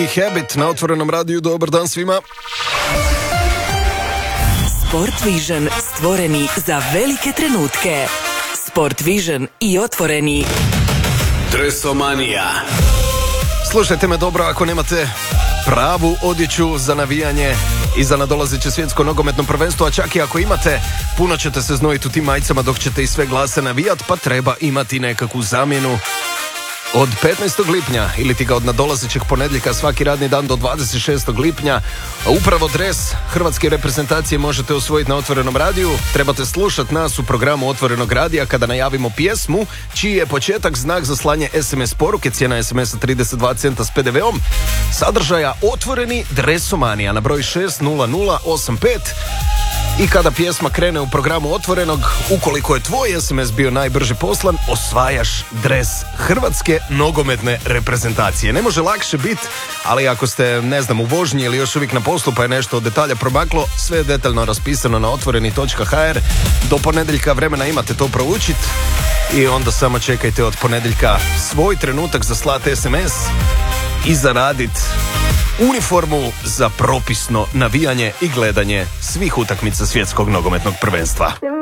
Habit na Otvorenom radiju. Dobar dan svima. Sport Vision, stvoreni za velike trenutke. Sport Vision i Otvoreni. Dresomanija. Slušajte me dobro, ako nemate pravu odjeću za navijanje i za nadolazeće svjetsko nogometno prvenstvo, a čak i ako imate, puno ćete se znojiti u tim majicama dok ćete i sve glase navijat, pa treba imati nekakvu zamjenu. Od 15. lipnja ili ti ga od nadolazećeg ponedjeljka svaki radni dan do 26. lipnja upravo dres hrvatske reprezentacije možete osvojiti na Otvorenom radiju. Trebate slušati nas u programu Otvorenog radija kada najavimo pjesmu čiji je početak znak za slanje SMS poruke, cijena SMS-a 32 centa s PDV-om, sadržaja Otvoreni Dresomanija na broj 60085. I kada pjesma krene u programu Otvorenog, ukoliko je tvoj SMS bio najbrže poslan, osvajaš dres hrvatske nogometne reprezentacije. Ne može lakše biti, ali ako ste, ne znam, u vožnji ili još uvijek na poslu pa je nešto od detalja promaklo, sve je detaljno raspisano na otvoreni.hr. Do ponedjeljka vremena imate to proučiti i onda samo čekajte od ponedjeljka svoj trenutak za slat SMS i zaradit uniformu za propisno navijanje i gledanje svih utakmica svjetskog nogometnog prvenstva.